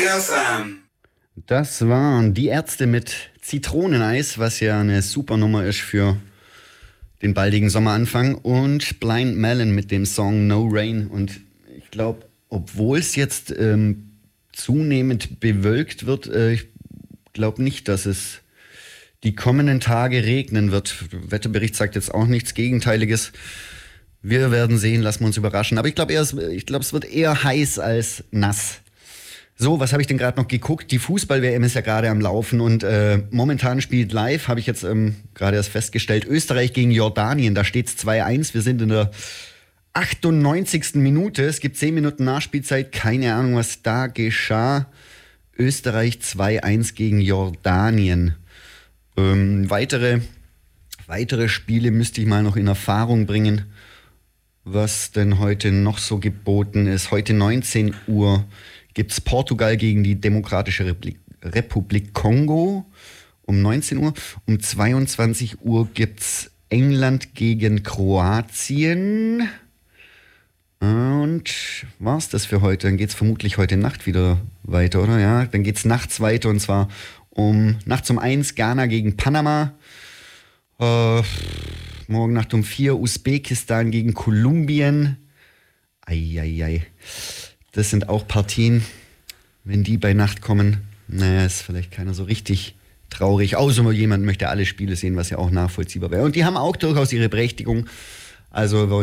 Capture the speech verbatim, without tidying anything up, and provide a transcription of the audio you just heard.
F M. Das waren die Ärzte mit Zitroneneis, was ja eine super Nummer ist für den baldigen Sommeranfang. Und Blind Melon mit dem Song No Rain. Und ich glaube, obwohl es jetzt ähm, zunehmend bewölkt wird, äh, ich glaube nicht, dass es die kommenden Tage regnen wird. Der Wetterbericht sagt jetzt auch nichts Gegenteiliges. Wir werden sehen, lassen wir uns überraschen. Aber ich glaube, ich glaube, es wird eher heiß als nass. So, was habe ich denn gerade noch geguckt? Die Fußball-W M ist ja gerade am Laufen und äh, momentan spielt live, habe ich jetzt ähm, gerade erst festgestellt, Österreich gegen Jordanien. Da steht es zwei eins. Wir sind in der achtundneunzigsten Minute. Es gibt zehn Minuten Nachspielzeit. Keine Ahnung, was da geschah. Österreich zwei eins gegen Jordanien. Ähm, weitere, weitere Spiele müsste ich mal noch in Erfahrung bringen, was denn heute noch so geboten ist. Heute neunzehn Uhr gibt es Portugal gegen die Demokratische Republik, Republik Kongo um neunzehn Uhr. Um zweiundzwanzig Uhr gibt es England gegen Kroatien. Und war's das für heute? Dann geht's vermutlich heute Nacht wieder weiter, oder? Ja, dann geht's nachts weiter und zwar um nachts um eins Ghana gegen Panama. Äh, morgen Nacht um vier Usbekistan gegen Kolumbien. Eieiei. Das sind auch Partien, wenn die bei Nacht kommen. Naja, ist vielleicht keiner so richtig traurig. Außer jemand möchte alle Spiele sehen, was ja auch nachvollziehbar wäre. Und die haben auch durchaus ihre Berechtigung. Also